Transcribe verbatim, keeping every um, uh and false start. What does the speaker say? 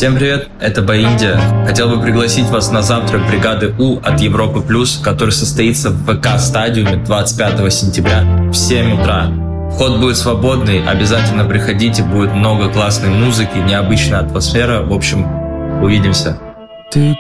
Всем привет, это Баиндия. Хотел бы пригласить вас на завтрак бригады У от Европы Плюс, который состоится в ВК-стадиуме двадцать пятого сентября в семь утра. Вход будет свободный, обязательно приходите, будет много классной музыки, необычная атмосфера. В общем, увидимся. Ты